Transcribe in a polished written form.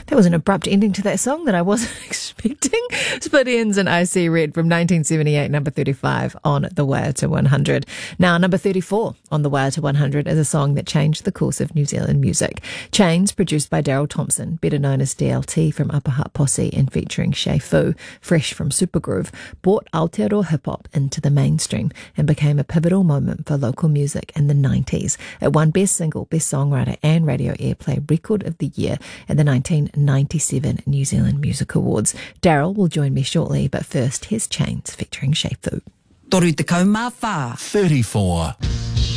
That was an abrupt ending to that song that I wasn't expecting. Split Ends and I See Red from 1978, number 35 on the Waiata 100. Now, number 34 on the Waiata 100 is a song that changed the course of New Zealand music. Chains, produced by Daryl Thompson, better known as DLT from Upper Hutt Posse and featuring Shay Fu, fresh from Supergroove, brought Aotearoa hip-hop into the mainstream and became a pivotal moment for local music in the 90s. It won Best Single, Best Songwriter and Radio Airplay Record of the Year at the 1997 New Zealand Music Awards. Daryl will join me shortly, but first, here's Chains featuring Shay Fu. 34.